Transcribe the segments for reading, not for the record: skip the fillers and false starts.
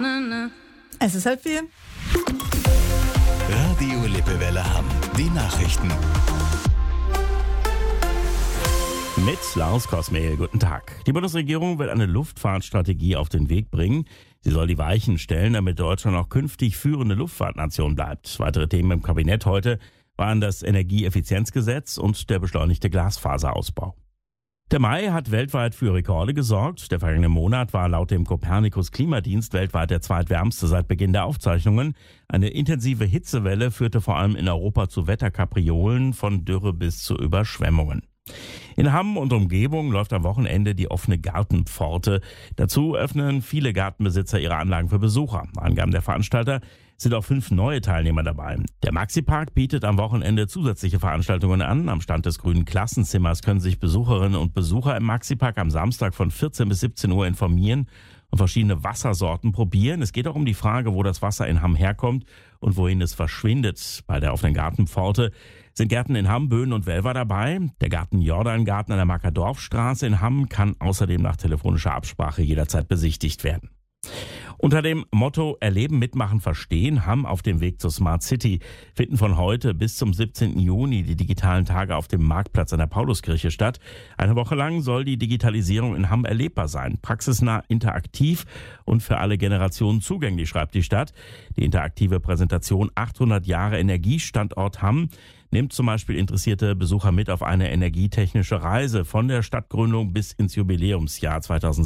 Es ist 3:30. Radio Lippewelle Hamm. Die Nachrichten. Mit Lars Kosmehl, guten Tag. Die Bundesregierung will eine Luftfahrtstrategie auf den Weg bringen. Sie soll die Weichen stellen, damit Deutschland auch künftig führende Luftfahrtnation bleibt. Weitere Themen im Kabinett heute waren das Energieeffizienzgesetz und der beschleunigte Glasfaserausbau. Der Mai hat weltweit für Rekorde gesorgt. Der vergangene Monat war laut dem Copernicus-Klimadienst weltweit der zweitwärmste seit Beginn der Aufzeichnungen. Eine intensive Hitzewelle führte vor allem in Europa zu Wetterkapriolen, von Dürre bis zu Überschwemmungen. In Hamm und Umgebung läuft am Wochenende die offene Gartenpforte. Dazu öffnen viele Gartenbesitzer ihre Anlagen für Besucher. Angaben der Veranstalter sind auch 5 neue Teilnehmer dabei. Der Maxi-Park bietet am Wochenende zusätzliche Veranstaltungen an. Am Stand des grünen Klassenzimmers können sich Besucherinnen und Besucher im Maxi-Park am Samstag von 14 bis 17 Uhr informieren und verschiedene Wassersorten probieren. Es geht auch um die Frage, wo das Wasser in Hamm herkommt und wohin es verschwindet. Bei der offenen Gartenpforte sind Gärten in Hamm, Böen und Welver dabei. Der Garten Jordangarten an der Markerdorfstraße in Hamm kann außerdem nach telefonischer Absprache jederzeit besichtigt werden. Unter dem Motto Erleben, Mitmachen, Verstehen, Hamm auf dem Weg zur Smart City finden von heute bis zum 17. Juni die digitalen Tage auf dem Marktplatz an der Pauluskirche statt. Eine Woche lang soll die Digitalisierung in Hamm erlebbar sein. Praxisnah, interaktiv und für alle Generationen zugänglich, schreibt die Stadt. Die interaktive Präsentation 800 Jahre Energiestandort Hamm nimmt zum Beispiel interessierte Besucher mit auf eine energietechnische Reise von der Stadtgründung bis ins Jubiläumsjahr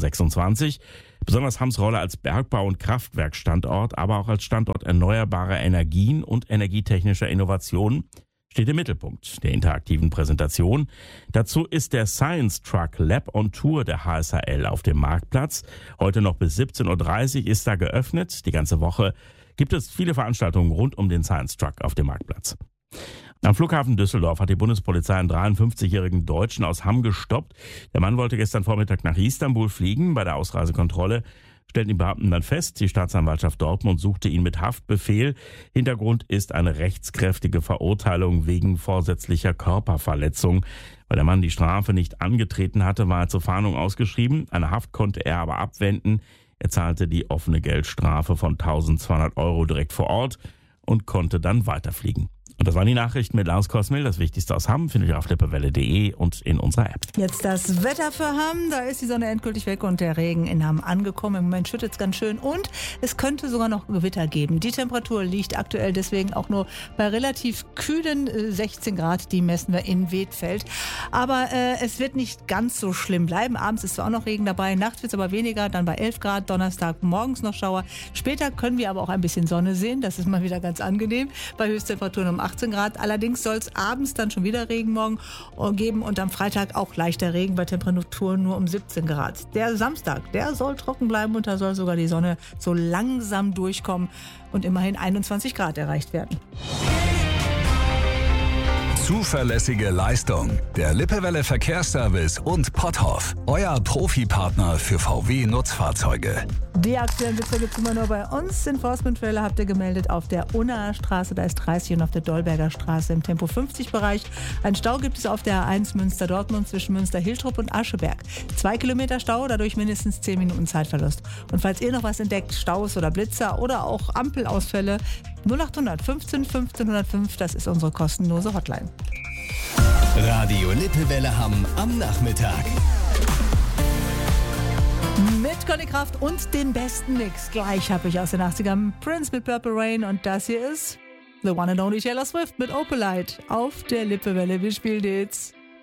2026. Besonders Hamms Rolle als Bergbau- und Kraftwerkstandort, aber auch als Standort erneuerbarer Energien und energietechnischer Innovationen steht im Mittelpunkt der interaktiven Präsentation. Dazu ist der Science Truck Lab on Tour der HSHL auf dem Marktplatz. Heute noch bis 17.30 Uhr ist da geöffnet. Die ganze Woche gibt es viele Veranstaltungen rund um den Science Truck auf dem Marktplatz. Am Flughafen Düsseldorf hat die Bundespolizei einen 53-jährigen Deutschen aus Hamm gestoppt. Der Mann wollte gestern Vormittag nach Istanbul fliegen. Bei der Ausreisekontrolle stellten die Beamten dann fest, die Staatsanwaltschaft Dortmund suchte ihn mit Haftbefehl. Hintergrund ist eine rechtskräftige Verurteilung wegen vorsätzlicher Körperverletzung. Weil der Mann die Strafe nicht angetreten hatte, war er zur Fahndung ausgeschrieben. Eine Haft konnte er aber abwenden. Er zahlte die offene Geldstrafe von 1.200 € direkt vor Ort und konnte dann weiterfliegen. Und das waren die Nachrichten mit Lars Kosmehl. Das Wichtigste aus Hamm findet ihr auf lippewelle.de und in unserer App. Jetzt das Wetter für Hamm. Da ist die Sonne endgültig weg und der Regen in Hamm angekommen. Im Moment schüttet es ganz schön und es könnte sogar noch Gewitter geben. Die Temperatur liegt aktuell deswegen auch nur bei relativ kühlen 16 Grad. Die messen wir in Wedfeld. Aber es wird nicht ganz so schlimm bleiben. Abends ist zwar auch noch Regen dabei, nachts wird es aber weniger, dann bei 11 Grad. Donnerstag morgens noch Schauer. Später können wir aber auch ein bisschen Sonne sehen. Das ist mal wieder ganz angenehm. Bei Höchsttemperaturen um 18 Grad. Allerdings soll es abends dann schon wieder Regen morgen geben und am Freitag auch leichter Regen bei Temperaturen nur um 17 Grad. Der Samstag, der soll trocken bleiben und da soll sogar die Sonne so langsam durchkommen und immerhin 21 Grad erreicht werden. Zuverlässige Leistung. Der Lippewelle Verkehrsservice und Potthoff. Euer Profipartner für VW-Nutzfahrzeuge. Die aktuellen Witze gibt es immer nur bei uns. Enforcementfälle habt ihr gemeldet auf der Unnaer Straße, da ist 30 und auf der Dolberger Straße im Tempo 50-Bereich. Ein Stau gibt es auf der A1 Münster-Dortmund zwischen Münster-Hiltrup und Ascheberg. 2 Kilometer Stau, dadurch mindestens 10 Minuten Zeitverlust. Und falls ihr noch was entdeckt, Staus oder Blitzer oder auch Ampelausfälle, 0800 15 1505, das ist unsere kostenlose Hotline. Radio Lippewelle Hamm am Nachmittag. Mit Conny Kraft und dem besten Mix. Gleich habe ich aus den 80ern Prince mit Purple Rain und das hier ist The One and Only Taylor Swift mit Opalite auf der Lippewelle. Wir spielen jetzt.